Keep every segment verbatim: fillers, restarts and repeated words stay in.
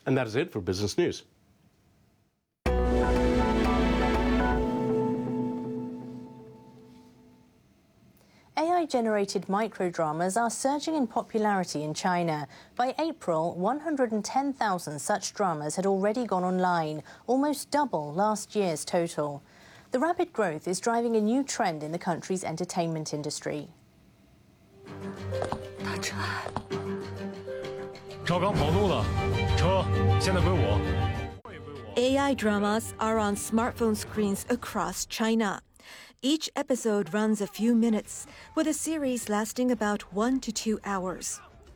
And that is it for Business News. A I-generated microdramas are surging in popularity in China. By April, one hundred ten thousand such dramas had already gone online, almost double last year's total. The rapid growth is driving a new trend in the country's entertainment industry. A I dramas are on smartphone screens across China. Each episode runs a few minutes, with a series lasting about one to two hours.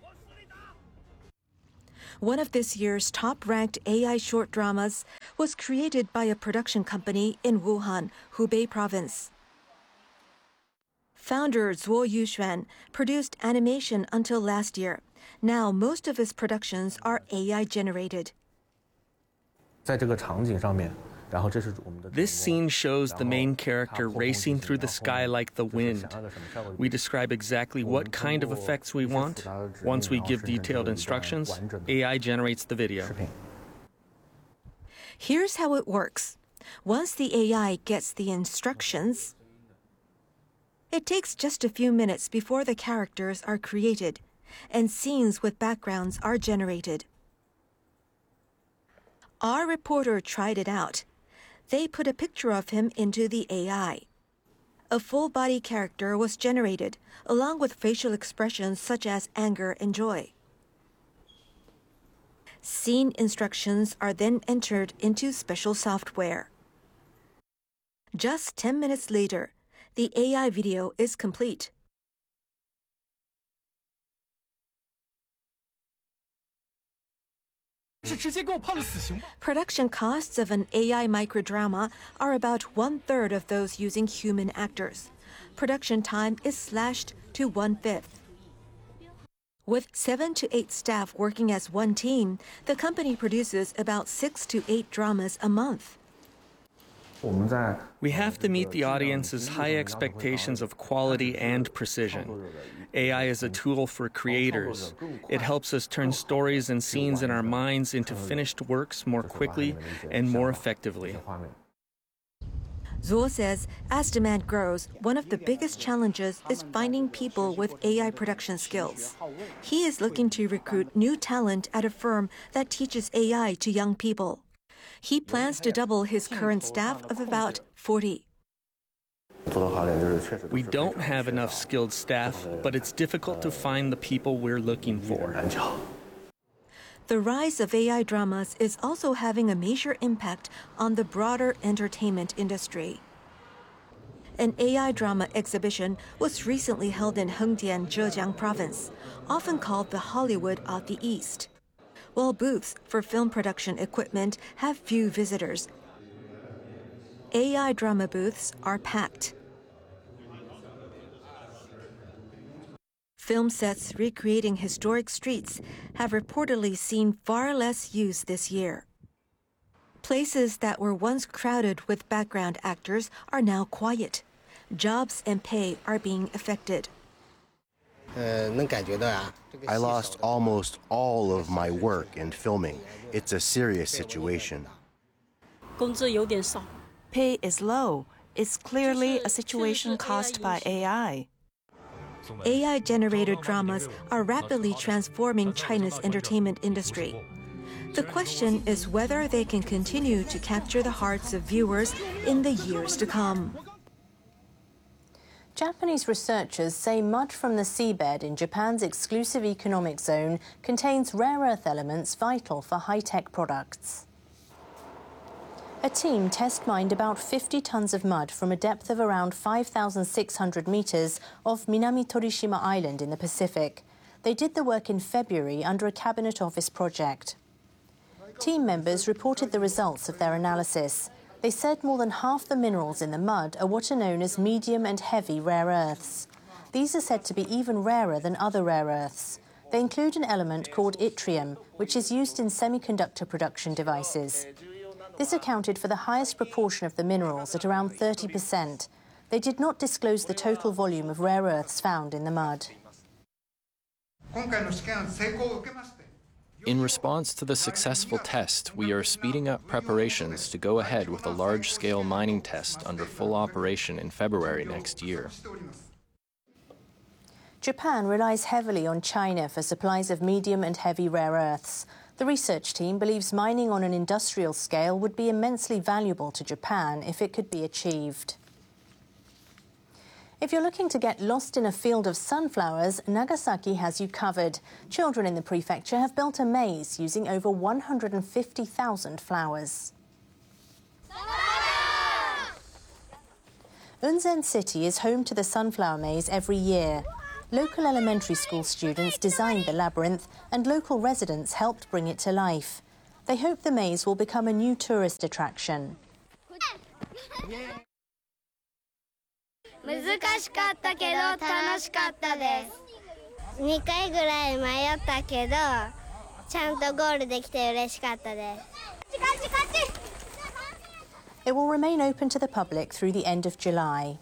One of this year's top-ranked A I short dramas was created by a production company in Wuhan, Hubei province. Founder Zuo Yuxuan produced animation until last year. Now most of his productions are A I-generated. This scene shows the main character racing through the sky like the wind. We describe exactly what kind of effects we want. Once we give detailed instructions, A I generates the video. Here's how it works. Once the A I gets the instructions, it takes just a few minutes before the characters are created and scenes with backgrounds are generated. Our reporter tried it out. They put a picture of him into the A I. A full-body character was generated, along with facial expressions such as anger and joy. Scene instructions are then entered into special software. Just ten minutes later, the A I video is complete. Production costs of an A I microdrama are about one-third of those using human actors. Production time is slashed to one-fifth. With seven to eight staff working as one team, the company produces about six to eight dramas a month. We have to meet the audience's high expectations of quality and precision. A I is a tool for creators. It helps us turn stories and scenes in our minds into finished works more quickly and more effectively. Zuo says, as demand grows, one of the biggest challenges is finding people with A I production skills. He is looking to recruit new talent at a firm that teaches A I to young people. He plans to double his current staff of about forty. We don't have enough skilled staff, but it's difficult to find the people we're looking for. The rise of A I dramas is also having a major impact on the broader entertainment industry. An A I drama exhibition was recently held in Hengdian, Zhejiang province, often called the Hollywood of the East. While booths for film production equipment have few visitors, A I drama booths are packed. Film sets recreating historic streets have reportedly seen far less use this year. Places that were once crowded with background actors are now quiet. Jobs and pay are being affected. I lost almost all of my work in filming. It's a serious situation. Pay is low. It's clearly a situation caused by A I. A I-generated dramas are rapidly transforming China's entertainment industry. The question is whether they can continue to capture the hearts of viewers in the years to come. Japanese researchers say mud from the seabed in Japan's exclusive economic zone contains rare earth elements vital for high-tech products. A team test-mined about fifty tons of mud from a depth of around five thousand six hundred meters off Minami Torishima Island in the Pacific. They did the work in February under a Cabinet Office project. Team members reported the results of their analysis. They said more than half the minerals in the mud are what are known as medium and heavy rare earths. These are said to be even rarer than other rare earths. They include an element called yttrium, which is used in semiconductor production devices. This accounted for the highest proportion of the minerals at around thirty percent. They did not disclose the total volume of rare earths found in the mud. In response to the successful test, we are speeding up preparations to go ahead with a large-scale mining test under full operation in February next year. Japan relies heavily on China for supplies of medium and heavy rare earths. The research team believes mining on an industrial scale would be immensely valuable to Japan if it could be achieved. If you're looking to get lost in a field of sunflowers, Nagasaki has you covered. Children in the prefecture have built a maze using over one hundred fifty thousand flowers. Unzen City is home to the sunflower maze every year. Local elementary school students designed the labyrinth and local residents helped bring it to life. They hope the maze will become a new tourist attraction. 難しかったけど楽しかったです。にかいぐらい迷ったけど、ちゃんとゴールできて嬉しかったです。 It will remain open to the public through the end of July.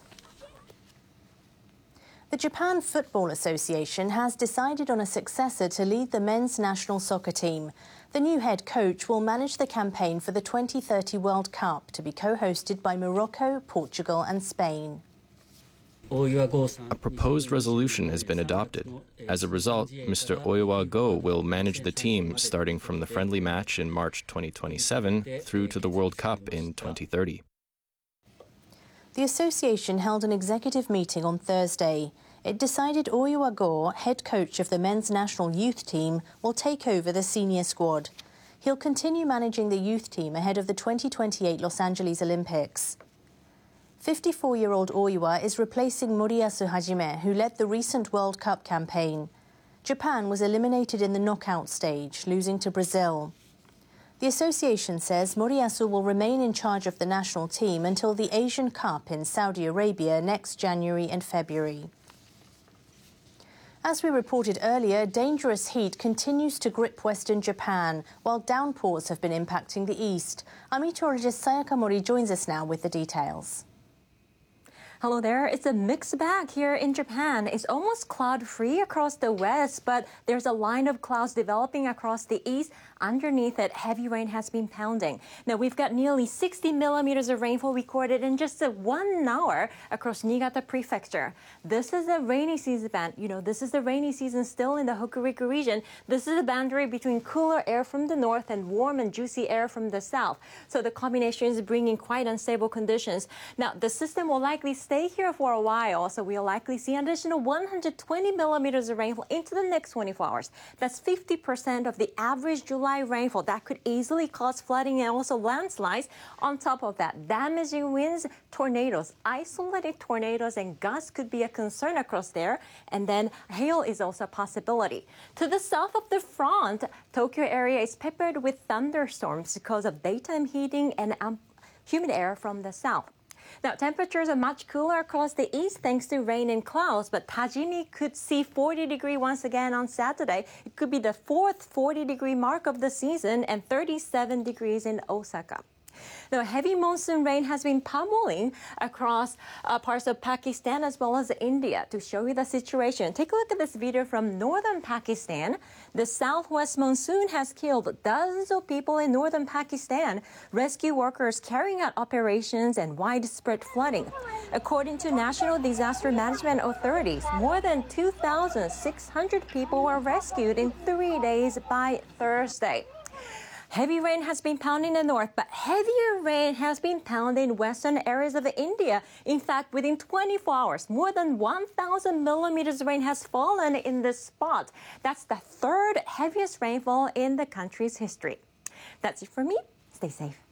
The Japan Football Association has decided on a successor to lead the men's national soccer team. The new head coach will manage the campaign for the twenty thirty World Cup to be co-hosted by Morocco, Portugal and Spain. A proposed resolution has been adopted. As a result, Mister Oiwa Go will manage the team starting from the friendly match in March twenty twenty-seven through to the World Cup in twenty thirty. The association held an executive meeting on Thursday. It decided Oiwa Go, head coach of the men's national youth team, will take over the senior squad. He'll continue managing the youth team ahead of the twenty twenty-eight Los Angeles Olympics. fifty-four-year-old Oiwa is replacing Moriyasu Hajime, who led the recent World Cup campaign. Japan was eliminated in the knockout stage, losing to Brazil. The association says Moriyasu will remain in charge of the national team until the Asian Cup in Saudi Arabia next January and February. As we reported earlier, dangerous heat continues to grip western Japan, while downpours have been impacting the east. Our meteorologist Sayaka Mori joins us now with the details. Hello there. It's a mixed bag here in Japan. It's almost cloud-free across the west, but there's a line of clouds developing across the east. Underneath it, heavy rain has been pounding. Now, we've got nearly sixty millimeters of rainfall recorded in just a one hour across Niigata Prefecture. This is a rainy season. You know, this is the rainy season still in the Hokuriku region. This is the boundary between cooler air from the north and warm and juicy air from the south. So the combination is bringing quite unstable conditions. Now, the system will likely stay here for a while, so we'll likely see an additional one hundred twenty millimeters of rainfall into the next twenty-four hours. That's fifty percent of the average July rainfall. That could easily cause flooding and also landslides. On top of that, damaging winds, tornadoes, isolated tornadoes and gusts could be a concern across there. And then hail is also a possibility. To the south of the front, Tokyo area is peppered with thunderstorms because of daytime heating and um, humid air from the south. Now, temperatures are much cooler across the east thanks to rain and clouds, but Tajimi could see forty degree once again on Saturday. It could be the fourth forty degree mark of the season and thirty-seven degrees in Osaka. Now, heavy monsoon rain has been pummeling across uh, parts of Pakistan as well as India. To show you the situation, take a look at this video from northern Pakistan. The southwest monsoon has killed dozens of people in northern Pakistan. Rescue workers carrying out operations and widespread flooding. According to National Disaster Management authorities, more than two thousand six hundred people were rescued in three days by Thursday. Heavy rain has been pounding in the north, but heavier rain has been pounding in western areas of India. In fact, within twenty-four hours, more than one thousand millimeters of rain has fallen in this spot. That's the third heaviest rainfall in the country's history. That's it for me. Stay safe.